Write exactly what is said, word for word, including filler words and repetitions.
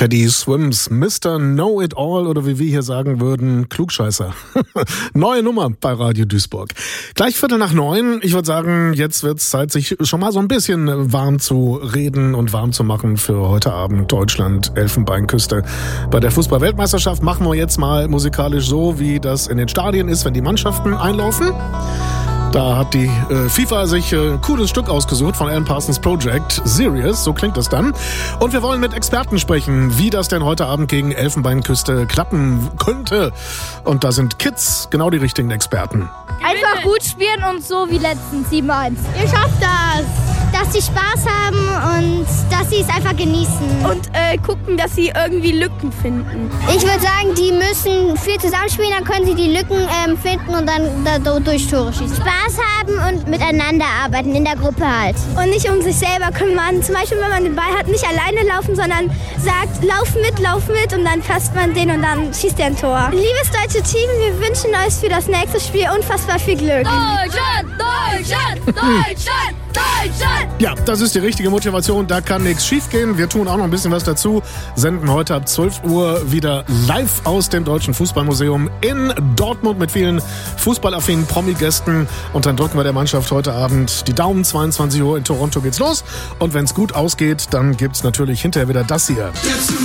Teddy Swims, Mister Know-It-All oder wie wir hier sagen würden, Klugscheißer. Neue Nummer bei Radio Duisburg. Gleich Viertel nach neun. Ich würde sagen, jetzt wird es Zeit, sich schon mal so ein bisschen warm zu reden und warm zu machen für heute Abend Deutschland, Elfenbeinküste. Bei der Fußball-Weltmeisterschaft machen wir jetzt mal musikalisch so, wie das in den Stadien ist, wenn die Mannschaften einlaufen. Da hat die äh, FIFA sich äh, ein cooles Stück ausgesucht von Alan Parsons Project, Serious, so klingt das dann. Und wir wollen mit Experten sprechen, wie das denn heute Abend gegen Elfenbeinküste klappen könnte. Und da sind Kids genau die richtigen Experten. Einfach gut spielen und so wie letztens sieben eins. Ihr schafft das! Dass sie Spaß haben und dass sie es einfach genießen. Und äh, gucken, dass sie irgendwie Lücken finden. Ich würde sagen, die müssen viel zusammenspielen, dann können sie die Lücken ähm, finden und dann da, durch Tore schießen. Spaß haben und miteinander arbeiten, in der Gruppe halt. Und nicht um sich selber kümmern. Zum Beispiel, wenn man den Ball hat, nicht alleine laufen, sondern sagt, lauf mit, lauf mit und dann fasst man den und dann schießt er ein Tor. Liebes deutsche Team, wir wünschen euch für das nächste Spiel unfassbar viel Glück. Deutschland, Deutschland, Deutschland, Deutschland! Ja, das ist die richtige Motivation, da kann nichts schiefgehen. Wir tun auch noch ein bisschen was dazu, senden heute ab zwölf Uhr wieder live aus dem Deutschen Fußballmuseum in Dortmund mit vielen fußballaffinen Promi-Gästen. Und dann drücken wir der Mannschaft heute Abend die Daumen. zweiundzwanzig Uhr in Toronto geht's los. Und wenn es gut ausgeht, dann gibt's natürlich hinterher wieder das hier.